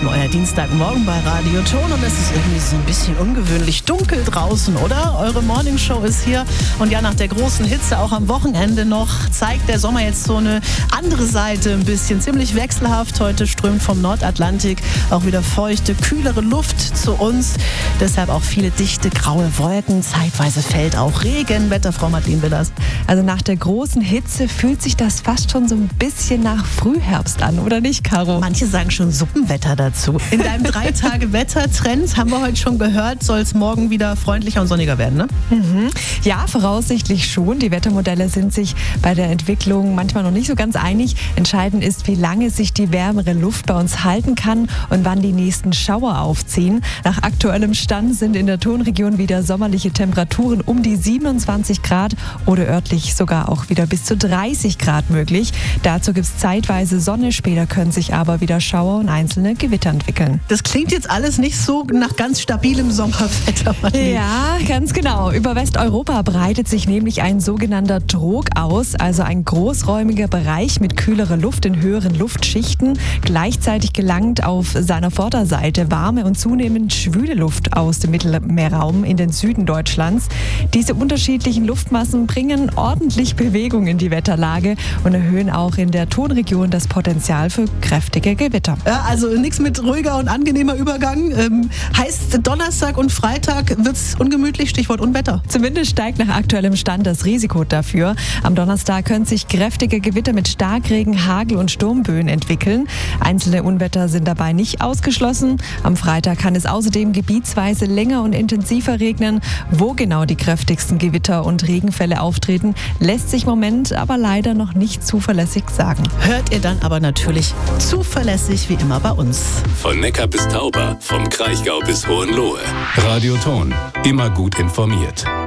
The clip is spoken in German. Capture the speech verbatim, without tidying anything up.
euer Dienstagmorgen bei Radio Ton und es ist irgendwie so ein bisschen ungewöhnlich dunkel draußen, oder? Eure Morningshow ist hier und ja, nach der großen Hitze auch am Wochenende noch zeigt der Sommer jetzt so eine andere Seite ein bisschen. Ziemlich wechselhaft. Heute strömt vom Nordatlantik auch wieder feuchte, kühlere Luft zu uns. Deshalb auch viele dichte, graue Wolken. Zeitweise fällt auch Regen. Wetterfrau Madeleine Willers. Also nach der großen Hitze fühlt sich das fast schon so ein bisschen nach Frühherbst an, oder nicht, Caro? Manche sagen schon Suppenwetter dazu. In deinem drei Tage Wettertrend, haben wir heute schon gehört, soll es morgen wieder freundlicher und sonniger werden, ne? Mhm. Ja, voraussichtlich schon. Die Wettermodelle sind sich bei der Entwicklung manchmal noch nicht so ganz einig. Entscheidend ist, wie lange sich die wärmere Luft bei uns halten kann und wann die nächsten Schauer aufziehen. Nach aktuellem Stand sind in der Tonregion wieder sommerliche Temperaturen um die siebenundzwanzig Grad oder örtlich sogar auch wieder bis zu dreißig Grad möglich. Dazu gibt es zeitweise Sonne, später können sich aber wieder Schauer und einzelne Gewitter entwickeln. Das klingt jetzt alles nicht so nach ganz stabilem Sommerwetter. Ja, ganz genau. Über Westeuropa breitet sich nämlich ein sogenannter Trog aus, also ein großräumiger Bereich mit kühlerer Luft in höheren Luftschichten. Gleichzeitig gelangt auf seiner Vorderseite warme und zunehmend schwüle Luft aus dem Mittelmeerraum in den Süden Deutschlands. Diese unterschiedlichen Luftmassen bringen ordentlich Bewegung in die Wetterlage und erhöhen auch in der Tonregion das Potenzial für kräftige Gewitter. Ja, also nichts mit ruhiger und angenehmer Übergang. Ähm, heißt, Donnerstag und Freitag wird es ungemütlich, Stichwort Unwetter. Zumindest steigt nach aktuellem Stand das Risiko dafür. Am Donnerstag können sich kräftige Gewitter mit Starkregen, Hagel und Sturmböen entwickeln. Einzelne Unwetter sind dabei nicht ausgeschlossen. Am Freitag kann es außerdem gebietsweise länger und intensiver regnen. Wo genau die kräftigsten Gewitter und Regenfälle auftreten, lässt sich im Moment aber leider noch nicht zuverlässig sagen. Hört ihr dann aber natürlich zuverlässig wie immer bei uns. Von Neckar bis Tauber, vom Kraichgau bis Hohenlohe. Radio Ton, immer gut informiert.